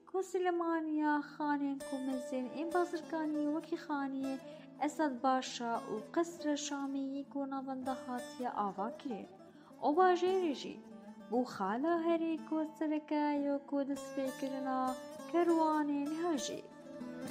کو سلێمانیا خانێن کو مەزن ئێن بازرگانی وەکی خانیە ئەسەد باشە و قەسرە شامیی کو ناوەندە هاتیە ئاوا کرێن ئەو باژێریژی بۆ خالە هەرێ کو سەرەکایە کو دەست پێکردنا کەروانێن هەژێ